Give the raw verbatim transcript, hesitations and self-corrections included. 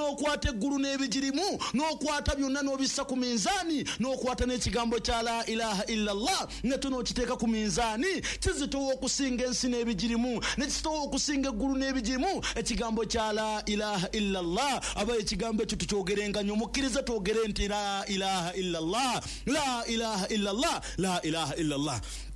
n'okwata eggulu n'ebigirimu n'okwata byonna n'obissa ku minzaani n'okwata n'ekigambo kya la ilaha illallah ne tunookiteeka ku minzaani kizitowa okusinga ensi n'ebigirimu ne kizitowa okusinga eggulu n'ebigirimu ekigambo kya la ilaha illallah aba ekigambo ekyo tukyogerenga nnyo mukkirize twogere nti la ilaha illallah la ilaha illallah la ilaha illallah